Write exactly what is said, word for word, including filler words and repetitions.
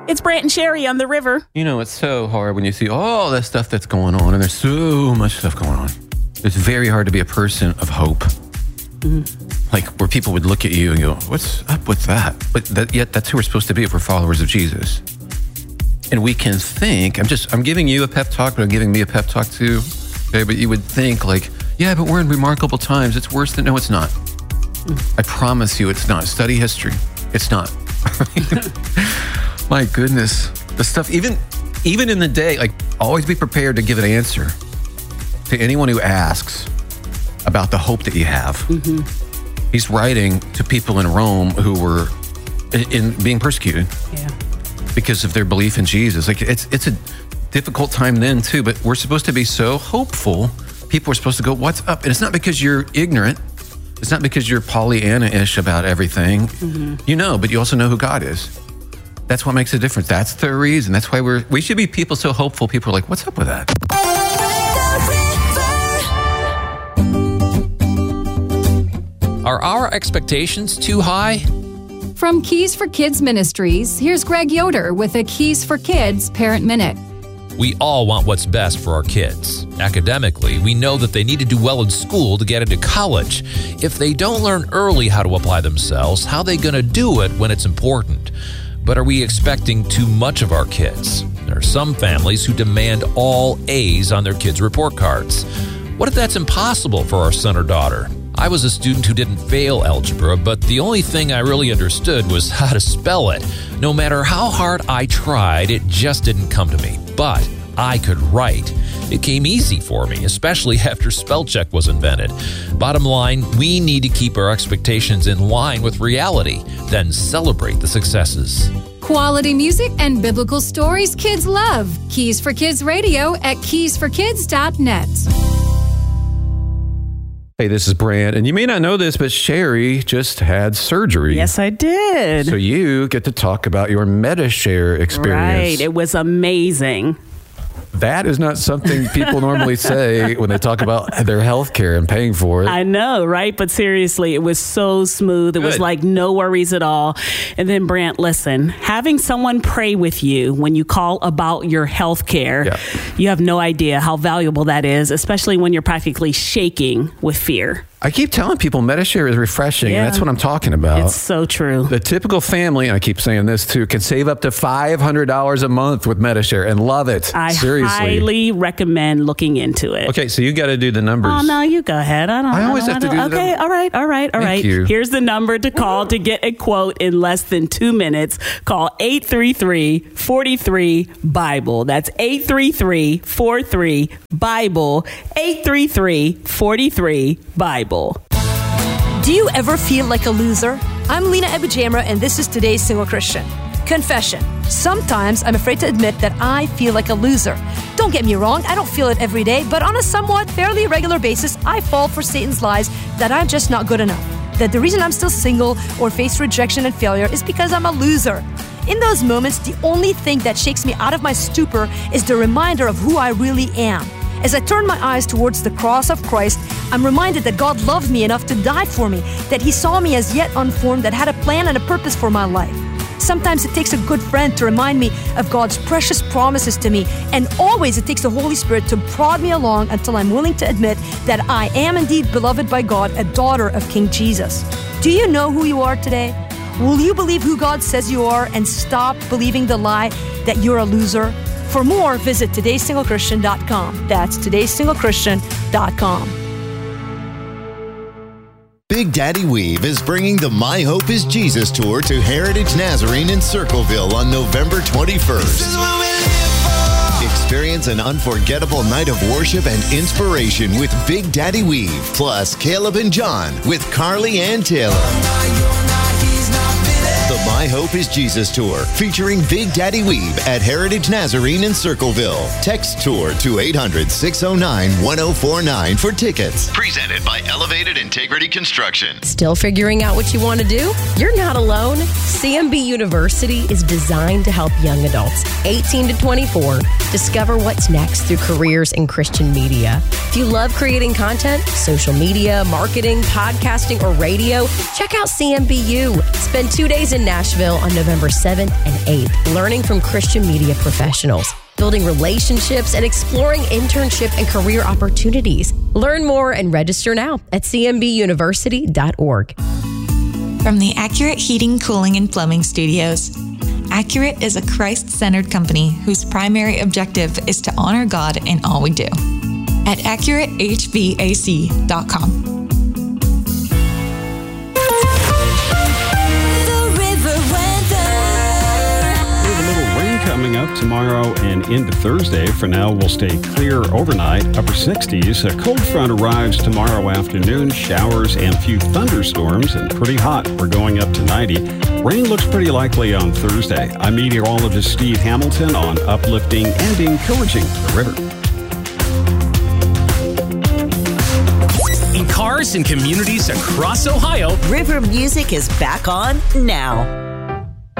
It's Brant and Sherry on the river. You know, it's so hard when you see all that stuff that's going on, and there's so much stuff going on. It's very hard to be a person of hope. Mm. Like, where people would look at you and go, what's up with that? But that, yet that's who we're supposed to be if we're followers of Jesus. And we can think, I'm just, I'm giving you a pep talk, but I'm giving me a pep talk too. Okay, but you would think like, yeah, but we're in remarkable times. It's worse than, no, it's not. Mm. I promise you it's not. Study history. It's not. My goodness. The stuff, even even in the day, like, always be prepared to give an answer to anyone who asks about the hope that you have. Mm-hmm. He's writing to people in Rome who were in, in being persecuted yeah. because of their belief in Jesus. Like, it's it's a difficult time then too, but we're supposed to be so hopeful. People are supposed to go, what's up? And it's not because you're ignorant. It's not because you're Pollyanna-ish about everything. Mm-hmm. You know, but you also know who God is. That's what makes a difference. That's the reason. That's why we're, we should be people so hopeful. People are like, what's up with that? Are our expectations too high? From Keys for Kids Ministries, here's Greg Yoder with a Keys for Kids Parent Minute. We all want what's best for our kids. Academically, we know that they need to do well in school to get into college. If they don't learn early how to apply themselves, how are they going to do it when it's important? But are we expecting too much of our kids? There are some families who demand all A's on their kids' report cards. What if that's impossible for our son or daughter? I was a student who didn't fail algebra, but the only thing I really understood was how to spell it. No matter how hard I tried, it just didn't come to me. But I could write. It came easy for me, especially after spell check was invented. Bottom line, we need to keep our expectations in line with reality, then celebrate the successes. Quality music and biblical stories kids love. Keys for Kids Radio at keys for kids dot net. Hey, this is Brant, and you may not know this, but Sherry just had surgery. Yes, I did. So you get to talk about your MediShare experience. Right. It was amazing. That is not something people normally say when they talk about their health care and paying for it. I know, right? But seriously, it was so smooth. It Good. was like no worries at all. And then, Brant, listen, having someone pray with you when you call about your health care, yeah. you have no idea how valuable that is, especially when you're practically shaking with fear. I keep telling people MediShare is refreshing, yeah. and that's what I'm talking about. It's so true. The typical family, and I keep saying this too, can save up to five hundred dollars a month with MediShare and love it. I Seriously. highly recommend looking into it. Okay, so you got to do the numbers. Oh, no, you go ahead. I don't I always I have don't, to do okay, the Okay, all right, all right, all Thank right. you. Here's the number to call to get a quote in less than two minutes. Call eight three three, four three, BIBLE. That's eight three three, four three, BIBLE. eight three three, four three, BIBLE. Do you ever feel like a loser? I'm Lena Ebujamra, and this is Today's Single Christian. Confession. Sometimes I'm afraid to admit that I feel like a loser. Don't get me wrong, I don't feel it every day, but on a somewhat fairly regular basis, I fall for Satan's lies that I'm just not good enough. That the reason I'm still single or face rejection and failure is because I'm a loser. In those moments, the only thing that shakes me out of my stupor is the reminder of who I really am. As I turn my eyes towards the cross of Christ, I'm reminded that God loved me enough to die for me, that He saw me as yet unformed, that had a plan and a purpose for my life. Sometimes it takes a good friend to remind me of God's precious promises to me, and always it takes the Holy Spirit to prod me along until I'm willing to admit that I am indeed beloved by God, a daughter of King Jesus. Do you know who you are today? Will you believe who God says you are and stop believing the lie that you're a loser? For more, visit todays single christian dot com. That's todays single christian dot com. Big Daddy Weave is bringing the My Hope is Jesus tour to Heritage Nazarene in Circleville on November twenty-first. Experience an unforgettable night of worship and inspiration with Big Daddy Weave, plus Caleb and John with Carly Ann Taylor. The My Hope is Jesus Tour, featuring Big Daddy Weave at Heritage Nazarene in Circleville. Text tour to eight hundred, six oh nine, one oh four nine for tickets. Presented by Elevated Integrity Construction. Still figuring out what you want to do? You're not alone. C M B University is designed to help young adults, eighteen to twenty-four, discover what's next through careers in Christian media. If you love creating content, social media, marketing, podcasting, or radio, check out C M B U. Spend two days in Nashville Nashville on November seventh and eighth, learning from Christian media professionals, building relationships, and exploring internship and career opportunities. Learn more and register now at c m b university dot org. From the Accurate Heating, Cooling, and Plumbing Studios. Accurate is a Christ-centered company whose primary objective is to honor God in all we do. At accurate h v a c dot com. Coming up tomorrow and into Thursday. For now, we'll stay clear overnight. Upper sixties. A cold front arrives tomorrow afternoon. Showers and a few thunderstorms, and pretty hot. We're going up to ninety. Rain looks pretty likely on Thursday. I'm meteorologist Steve Hamilton on uplifting and encouraging the river. In cars and communities across Ohio, River Music is back on now.